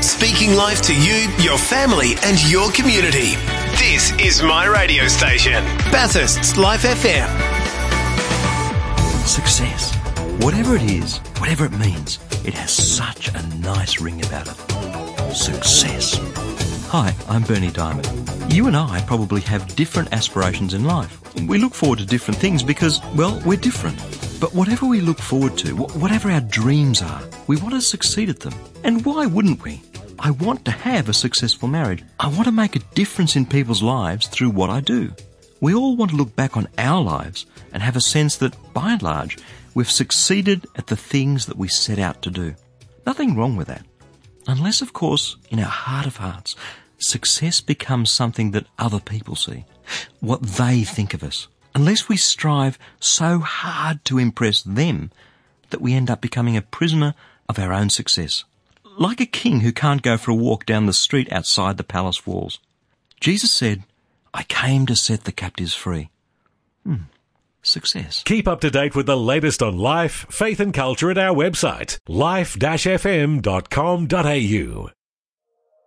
Speaking life to you, your family and your community. This is my radio station, Bathurst's Life FM. Success. Whatever it is, whatever it means, it has such a nice ring about it. Success. Hi, I'm Bernie Diamond. You and I probably have different aspirations in life. We look forward to different things because, well, we're different. But whatever we look forward to, whatever our dreams are, we want to succeed at them. And why wouldn't we? I want to have a successful marriage. I want to make a difference in people's lives through what I do. We all want to look back on our lives and have a sense that, by and large, we've succeeded at the things that we set out to do. Nothing wrong with that. Unless, of course, in our heart of hearts, success becomes something that other people see, what they think of us. Unless we strive so hard to impress them that we end up becoming a prisoner of our own success. Like a king who can't go for a walk down the street outside the palace walls. Jesus said, I came to set the captives free. Success. Keep up to date with the latest on life, faith and culture at our website, life-fm.com.au.